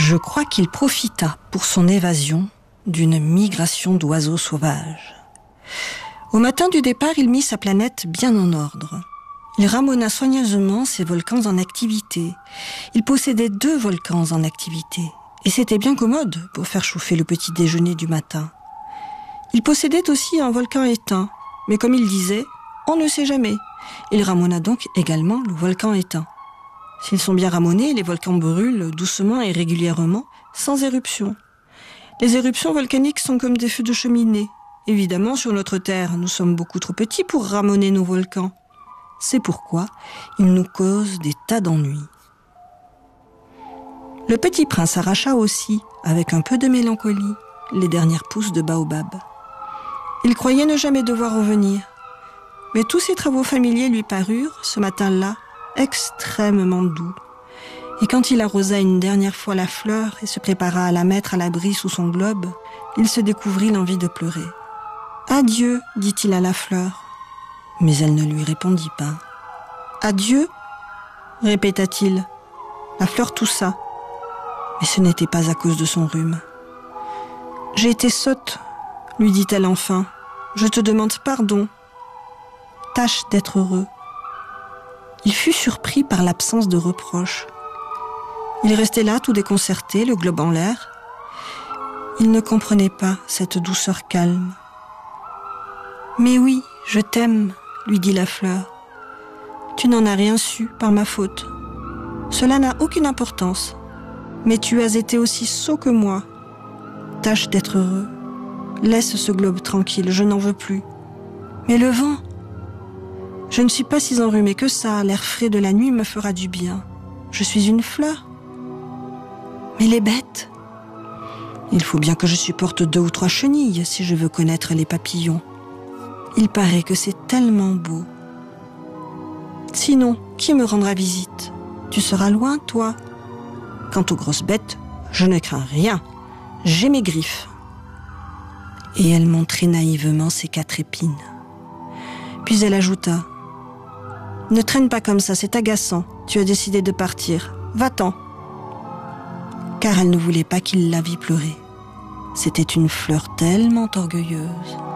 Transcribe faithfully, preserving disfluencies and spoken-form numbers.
Je crois qu'il profita pour son évasion d'une migration d'oiseaux sauvages. Au matin du départ, il mit sa planète bien en ordre. Il ramona soigneusement ses volcans en activité. Il possédait deux volcans en activité. Et c'était bien commode pour faire chauffer le petit déjeuner du matin. Il possédait aussi un volcan éteint. Mais comme il disait, on ne sait jamais. Il ramona donc également le volcan éteint. S'ils sont bien ramonés, les volcans brûlent doucement et régulièrement, sans éruption. Les éruptions volcaniques sont comme des feux de cheminée. Évidemment, sur notre Terre, nous sommes beaucoup trop petits pour ramoner nos volcans. C'est pourquoi ils nous causent des tas d'ennuis. Le petit prince arracha aussi, avec un peu de mélancolie, les dernières pousses de baobab. Il croyait ne jamais devoir revenir. Mais tous ses travaux familiers lui parurent, ce matin-là, extrêmement doux. Et quand il arrosa une dernière fois la fleur et se prépara à la mettre à l'abri sous son globe, il se découvrit l'envie de pleurer. « Adieu » dit-il à la fleur. Mais elle ne lui répondit pas. « Adieu » répéta-t-il. La fleur toussa. Mais ce n'était pas à cause de son rhume. « J'ai été sotte » lui dit-elle enfin. « Je te demande pardon. Tâche d'être heureux. » Il fut surpris par l'absence de reproche. Il restait là, tout déconcerté, le globe en l'air. Il ne comprenait pas cette douceur calme. « Mais oui, je t'aime, » lui dit la fleur. « Tu n'en as rien su par ma faute. Cela n'a aucune importance. Mais tu as été aussi sot que moi. Tâche d'être heureux. Laisse ce globe tranquille, je n'en veux plus. Mais le vent, je ne suis pas si enrhumée que ça, l'air frais de la nuit me fera du bien. Je suis une fleur. Mais les bêtes, il faut bien que je supporte deux ou trois chenilles si je veux connaître les papillons. Il paraît que c'est tellement beau. Sinon, qui me rendra visite? Tu seras loin, toi. Quant aux grosses bêtes, je ne crains rien. J'ai mes griffes. » Et elle montrait naïvement ses quatre épines. Puis elle ajouta: « Ne traîne pas comme ça, c'est agaçant. Tu as décidé de partir. Va-t'en. » Car elle ne voulait pas qu'il la vît pleurer. C'était une fleur tellement orgueilleuse.